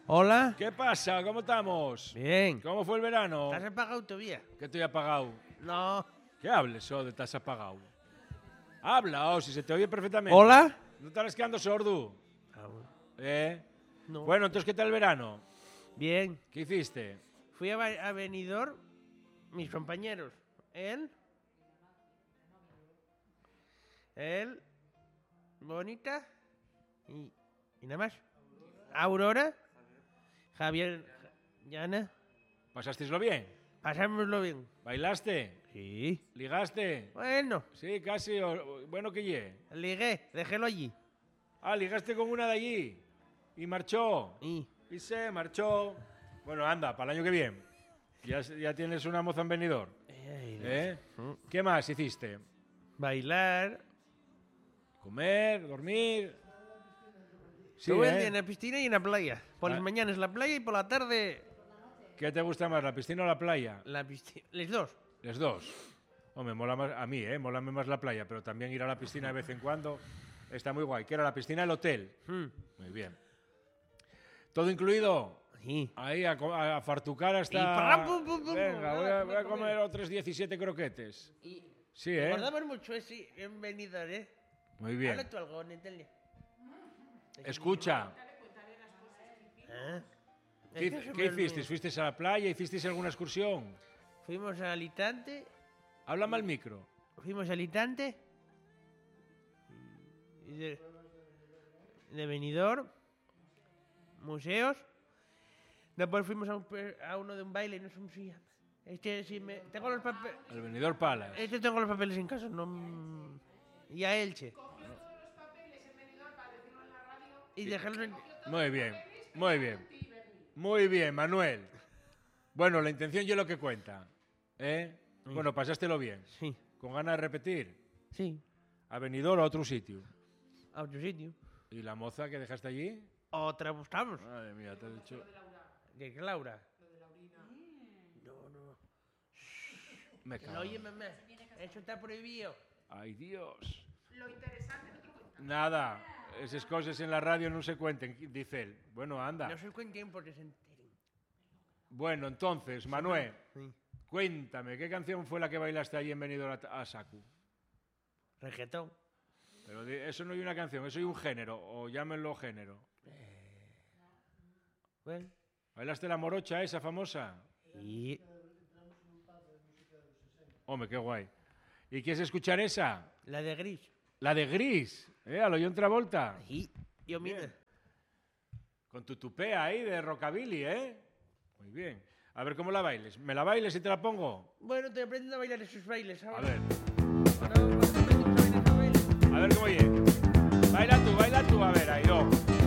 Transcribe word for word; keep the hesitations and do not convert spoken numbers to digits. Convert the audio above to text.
Hola. ¿Qué pasa? ¿Cómo estamos? Bien. ¿Cómo fue el verano? ¿Estás apagado todavía? ¿Qué estoy apagado? No. ¿Qué hables, oh, de estás apagado? Habla, oh, si se te oye perfectamente. Hola. ¿No estarás quedando sordo? Ah, bueno. ¿Eh? No. Bueno, entonces, ¿qué tal el verano? Bien. ¿Qué hiciste? Fui a, Ba- a Benidorm, mis compañeros. Él. Él. Bonita. Y, y nada más. Aurora. Javier. Yana. ¿Pasásteislo bien? Pasámoslo bien. ¿Bailaste? Sí. ¿Ligaste? Bueno. Sí, casi. o- Bueno, que ye. Ligué. Déjelo allí. Ah, ligaste con una de allí. Y marchó. Y. Y se marchó. Bueno, anda, para el año que viene. Ya, ya tienes una moza en Benidorm. ¿Eh? ¿Qué más hiciste? Bailar. Comer, dormir. Sí, Todo el ¿eh? día en la piscina y en la playa. Por las Ah. mañanas la playa y por la tarde ¿Qué te gusta más, la piscina o la playa? la piscina. Los dos. Los dos. Hombre, mola más a mí, ¿eh? Mola más la playa, pero también ir a la piscina de vez en cuando está muy guay. ¿Qué era la piscina del hotel? Hmm. Muy bien. ¿Todo incluido? Sí. Ahí, a, co- a fartucar hasta... Y parram, pum, pum, pum, Venga, pum, voy a, pum, voy a pum, comer pum. otros diecisiete croquetes. Y Sí, ¿eh? recordamos mucho ese en Benidorm, ¿eh? Muy bien. Habla tú algo, Natalia. Escucha, ¿Eh? ¿qué, Es que se qué me hicisteis? olvidó. ¿Fuisteis a la playa? ¿Hicisteis alguna excursión? Fuimos a Alicante. Háblame al micro. Fuimos a Alicante. Y de, de Benidorm. Museos. Después fuimos a, un, pe- a uno de un baile y no sé cómo se llama. Este sí me... Tengo los papeles... El Benidorm Palace. Este tengo los papeles en casa, no... mm, Y a Elche. Y dejarlos en... Muy bien, muy bien. Muy bien, Manuel. Bueno, la intención yo lo que cuenta. ¿Eh? Sí. Bueno, pasástelo bien. Sí, ¿Con ganas de repetir? sí. ¿A Benidorm o a otro sitio? A otro sitio. ¿Y la moza que dejaste allí? Otra buscamos. Madre mía, te he dicho... ¿De qué, Laura? No, no. Me No, cago. oye, mamá. Eso está prohibido. Ay, Dios. Nada, esas cosas en la radio no se cuenten, dice él. Bueno, anda. No se cuenten porque se enteren. Bueno, entonces, Manuel, Sí. cuéntame, ¿qué canción fue la que bailaste allí en Benidorm a, a Saku? Reggaetón. Pero di- eso no es una canción, eso es un género, o llámenlo género. Bueno. ¿Bailaste la morocha esa famosa? Y... Hombre, qué guay. ¿Y quieres escuchar esa? La de gris. La de Gris, ¿eh? A lo John Travolta. Y... Yo, mira. Bien. Con tu tupea ahí de rockabilly, ¿eh? Muy bien. A ver cómo la bailes. ¿Me la bailes y te la pongo? Bueno, te aprenden a bailar esos bailes A ahora. ver. Ahora-